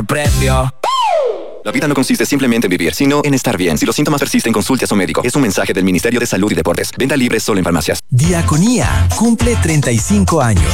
Precio. La vida no consiste simplemente en vivir, sino en estar bien. Si los síntomas persisten, consulte a su médico. Es un mensaje del Ministerio de Salud y Deportes. Venta libre solo en farmacias. Diaconía cumple 35 años.